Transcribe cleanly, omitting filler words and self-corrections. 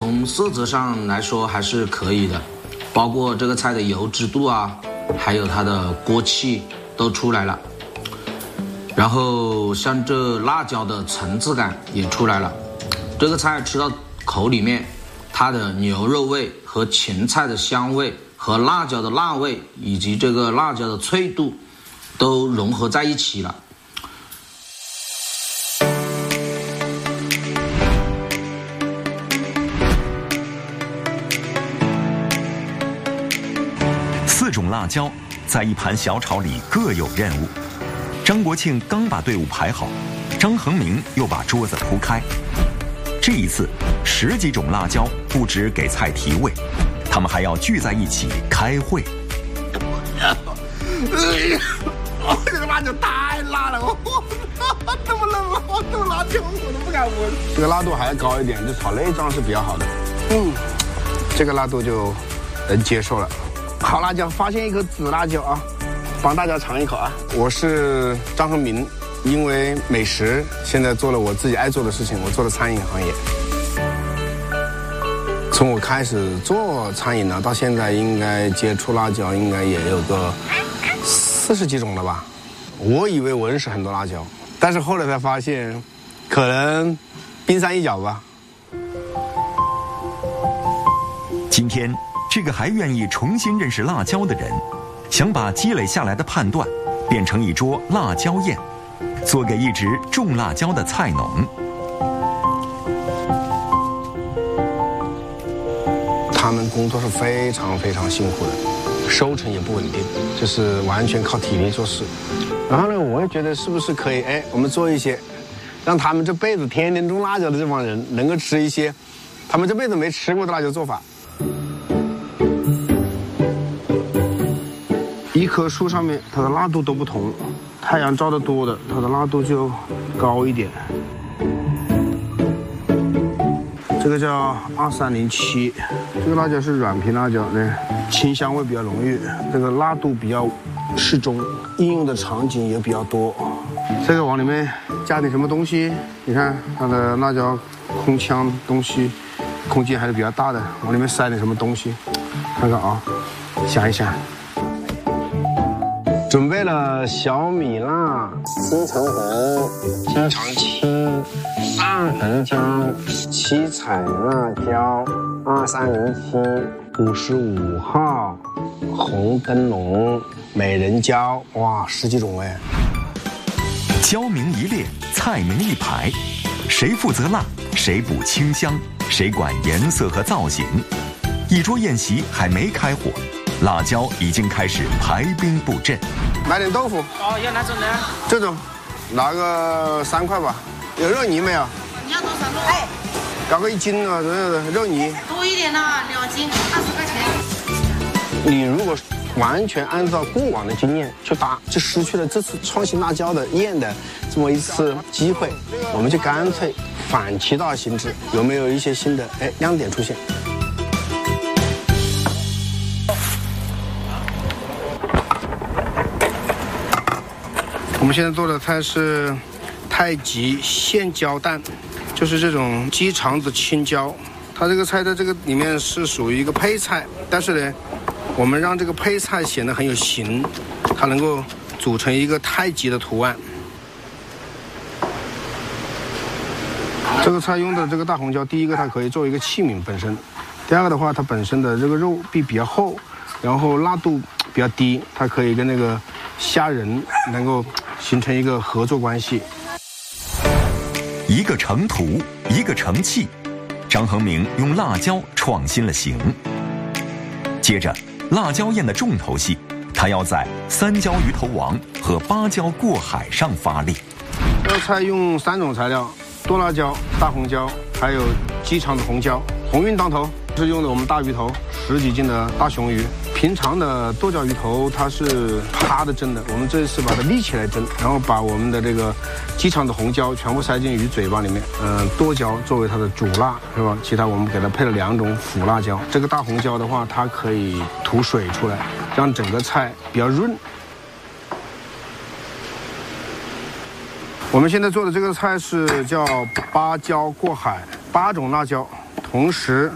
从色泽上来说还是可以的，包括这个菜的油脂度啊，还有它的锅气都出来了。然后像这辣椒的层次感也出来了，这个菜吃到口里面，它的牛肉味和芹菜的香味和辣椒的辣味以及这个辣椒的脆度都融合在一起了。 4种辣椒在一盘小炒里各有任务。张国庆刚把队伍排好，张恒明又把桌子铺开。这一次10几种辣椒不止给菜提味，他们还要聚在一起开会。 这个辣椒太辣了，这么冷了，这么辣椒我都不敢闻。这个辣度还要高一点，就炒内脏是比较好的。这个辣度就能接受了。好辣椒，发现一颗紫辣椒啊，帮大家尝一口啊！我是张恒明，因为美食，现在做了我自己爱做的事情，我做了餐饮行业。从我开始做餐饮呢，到现在应该接触辣椒，应该也有个40几种了吧。我以为我认识很多辣椒，但是后来才发现，可能冰山一角吧。 今天，这个还愿意重新认识辣椒的人，想把积累下来的判断变成一桌辣椒宴，做给一直种辣椒的菜农。 他们工作是非常非常辛苦的，收成也不稳定，就是完全靠体力做事。然后呢，我也觉得是不是可以，我们做一些，让他们这辈子天天种辣椒的这帮人能够吃一些他们这辈子没吃过的辣椒做法。一棵树上面它的辣度都不同，太阳照得多的，它的辣度就高一点。这个叫2307，这个辣椒是软皮辣椒，清香味比较浓郁，这个辣度比较适中，应用的场景也比较多。这个往里面加点什么东西，你看它的辣椒空腔东西空间还是比较大的，往里面塞点什么东西，看看啊，想一想。准备了小米辣、金橙红、金常青、大红椒、七彩辣椒、2307、55号、红灯笼、美人椒，哇，10几种哎！ 椒名一列，菜名一排，谁负责辣，谁补清香，谁管颜色和造型。一桌宴席还没开火，辣椒已经开始排兵布阵。 买点豆腐。 哦，要哪种呢？ 这种，拿个3块吧。有肉泥没有？ 你要多少肉？ 搞个1斤啊，肉泥。 多一点啦，2斤，20块钱。 你如果完全按照过往的经验去搭，就失去了这次创新辣椒的宴的这么一次机会。我们就干脆反其道行之，有没有一些新的亮点出现？我们现在做的菜是太极现椒蛋，就是这种鸡肠子青椒。它这个菜在这个里面是属于一个配菜，但是呢，我们让这个配菜显得很有型，它能够组成一个太极的图案。这个菜用的这个大红椒，第一个它可以作为一个器皿本身，第二个的话，它本身的这个肉壁比较厚，然后辣度比较低，它可以跟那个虾仁能够形成一个合作关系。 一个成图，一个成器，张恒明用辣椒创新了形。接着，辣椒宴的重头戏，他要在3椒鱼头王和8椒过海上发力。 这个菜用3种材料：剁辣椒、大红椒，还有鸡肠子红椒。鸿运当头是用的我们大鱼头，10几斤的大雄鱼。平常的剁椒鱼头它是趴着蒸的，我们这次把它立起来蒸，然后把我们的这个鸡肠子红椒全部塞进鱼嘴巴里面。剁椒作为它的主辣，是吧？其他我们给它配了2种辅辣椒。这个大红椒的话，它可以吐水出来，让整个菜比较润。我们现在做的这个菜是叫8椒过海，8种辣椒同时